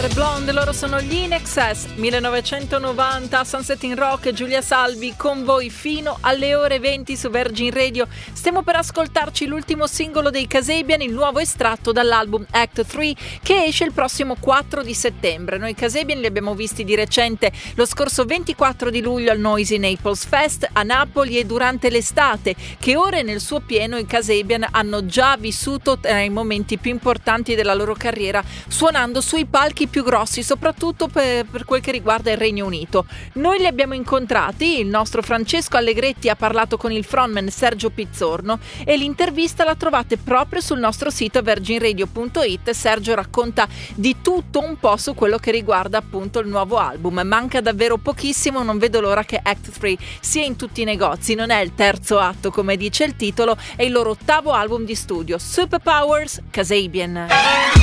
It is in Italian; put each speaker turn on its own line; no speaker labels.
Blonde, loro sono gli In Excess. 1990, Sunset in Rock e Giulia Salvi con voi fino alle ore 20 su Virgin Radio. Stiamo per ascoltarci l'ultimo singolo dei Kasabian, il nuovo estratto dall'album Act 3 che esce il prossimo 4 di settembre. Noi Kasabian li abbiamo visti di recente lo scorso 24 di luglio al Noisy Naples Fest a Napoli e durante l'estate, che ora è nel suo pieno. I Kasabian hanno già vissuto tra i momenti più importanti della loro carriera, suonando sui palchi più grossi, soprattutto per quel che riguarda il Regno Unito. Noi li abbiamo incontrati, il nostro Francesco Allegretti ha parlato con il frontman Sergio Pizzorno e l'intervista la trovate proprio sul nostro sito virginradio.it. Sergio racconta di tutto un po' su quello che riguarda appunto il nuovo album. Manca davvero pochissimo, non vedo l'ora che Act 3 sia in tutti i negozi. Non è il terzo atto come dice il titolo, è il loro ottavo album di studio. Superpowers, Kasabian.